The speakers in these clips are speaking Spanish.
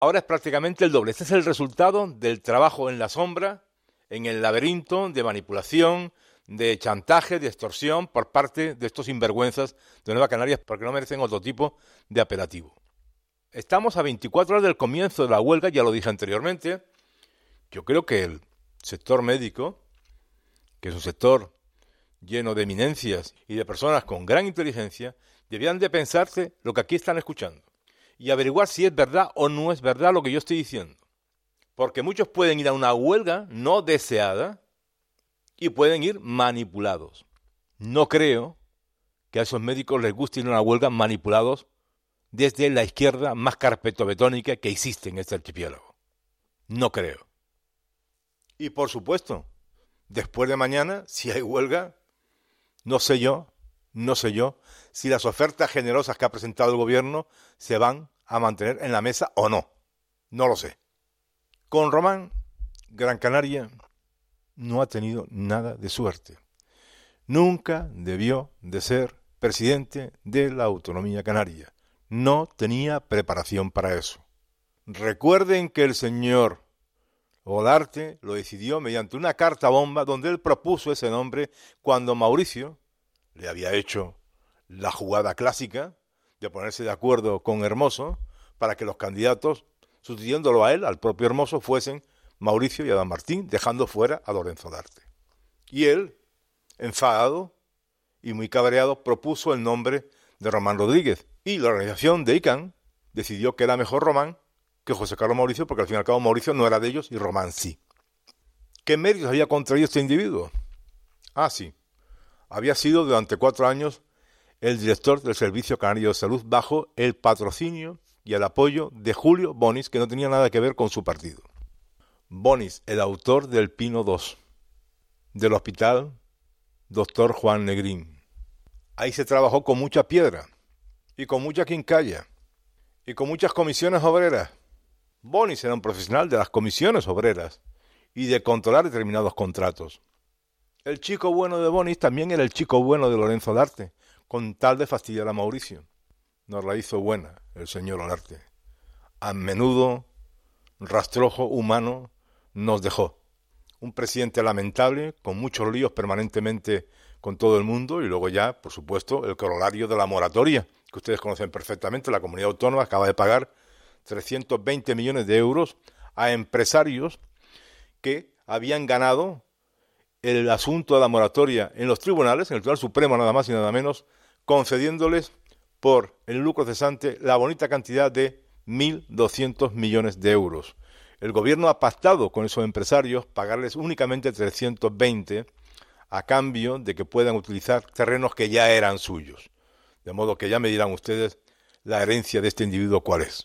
Ahora es prácticamente el doble. Este es el resultado del trabajo en la sombra, en el laberinto de manipulación, de chantaje, de extorsión por parte de estos sinvergüenzas de Nueva Canarias, porque no merecen otro tipo de apelativo. Estamos a 24 horas del comienzo de la huelga, ya lo dije anteriormente. Yo creo que el sector médico, que es un sector lleno de eminencias y de personas con gran inteligencia, debían de pensarse lo que aquí están escuchando y averiguar si es verdad o no es verdad lo que yo estoy diciendo. Porque muchos pueden ir a una huelga no deseada y pueden ir manipulados. No creo que a esos médicos les guste ir a una huelga manipulados desde la izquierda más carpetobetónica que existe en este archipiélago. No creo. Y por supuesto, después de mañana, si hay huelga, no sé yo si las ofertas generosas que ha presentado el gobierno se van a mantener en la mesa o no. No lo sé. Con Román, Gran Canaria no ha tenido nada de suerte. Nunca debió de ser presidente de la autonomía canaria. No tenía preparación para eso. Recuerden que el señor Olarte lo decidió mediante una carta bomba donde él propuso ese nombre cuando Mauricio le había hecho la jugada clásica de ponerse de acuerdo con Hermoso para que los candidatos, sustituyéndolo a él, al propio Hermoso, fuesen Mauricio y Adán Martín, dejando fuera a Lorenzo Olarte. Y él, enfadado y muy cabreado, propuso el nombre de Román Rodríguez. Y la organización de ICANN decidió que era mejor Román que José Carlos Mauricio, porque al fin y al cabo Mauricio no era de ellos y Román sí. ¿Qué méritos había contraído este individuo? Sí, había sido durante 4 años el director del Servicio Canario de Salud bajo el patrocinio y el apoyo de Julio Bonis, que no tenía nada que ver con su partido. Bonis, el autor del Pino II, del Hospital Dr. Juan Negrín. Ahí se trabajó con mucha piedra y con mucha quincalla y con muchas comisiones obreras. Bonis era un profesional de las comisiones obreras y de controlar determinados contratos. El chico bueno de Bonis también era el chico bueno de Lorenzo Olarte, con tal de fastidiar a Mauricio. Nos la hizo buena el señor Olarte. A menudo, rastrojo humano, nos dejó. Un presidente lamentable, con muchos líos permanentemente con todo el mundo, y luego ya, por supuesto, el corolario de la moratoria, que ustedes conocen perfectamente. La comunidad autónoma acaba de pagar 320 millones de euros a empresarios que habían ganado el asunto de la moratoria en los tribunales, en el Tribunal Supremo nada más y nada menos, concediéndoles por el lucro cesante la bonita cantidad de 1.200 millones de euros. El gobierno ha pactado con esos empresarios pagarles únicamente 320 a cambio de que puedan utilizar terrenos que ya eran suyos. De modo que ya me dirán ustedes la herencia de este individuo cuál es.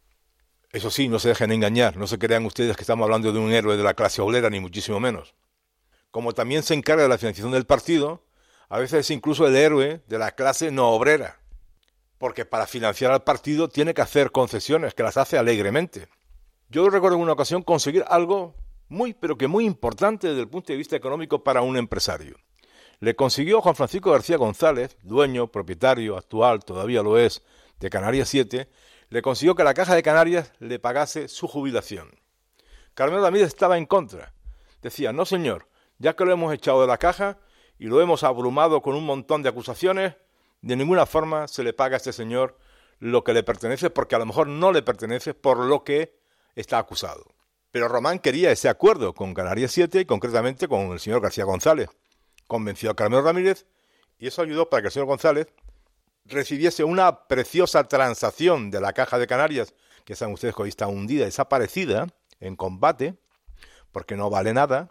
Eso sí, no se dejen engañar, no se crean ustedes que estamos hablando de un héroe de la clase obrera, ni muchísimo menos. Como también se encarga de la financiación del partido, a veces es incluso el héroe de la clase no obrera, porque para financiar al partido tiene que hacer concesiones, que las hace alegremente. Yo recuerdo en una ocasión conseguir algo pero que muy importante desde el punto de vista económico para un empresario. Le consiguió Juan Francisco García González, dueño, propietario actual, todavía lo es, de Canarias 7, le consiguió que la Caja de Canarias le pagase su jubilación. Carmelo Ramírez estaba en contra. Decía, no señor, ya que lo hemos echado de la caja y lo hemos abrumado con un montón de acusaciones, de ninguna forma se le paga a este señor lo que le pertenece, porque a lo mejor no le pertenece por lo que está acusado. Pero Román quería ese acuerdo con Canarias 7 y concretamente con el señor García González. Convenció a Carmelo Ramírez y eso ayudó para que el señor González recibiese una preciosa transacción de la Caja de Canarias, que saben ustedes que hoy está hundida, desaparecida, en combate, porque no vale nada.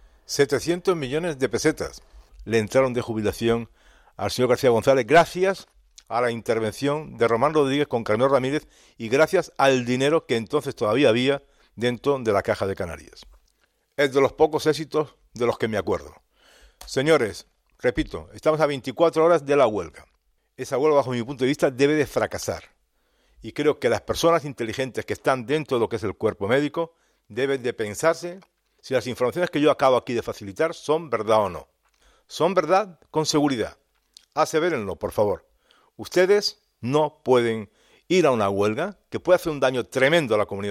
700 millones de pesetas le entraron de jubilación al señor García González gracias a la intervención de Román Rodríguez con Carmelo Ramírez y gracias al dinero que entonces todavía había dentro de la Caja de Canarias. Es de los pocos éxitos de los que me acuerdo. Señores, repito, estamos a 24 horas de la huelga. Esa huelga, bajo mi punto de vista, debe de fracasar. Y creo que las personas inteligentes que están dentro de lo que es el cuerpo médico deben de pensarse si las informaciones que yo acabo aquí de facilitar son verdad o no. ¿Son verdad? Con seguridad. Asevérenlo, por favor. Ustedes no pueden ir a una huelga que puede hacer un daño tremendo a la comunidad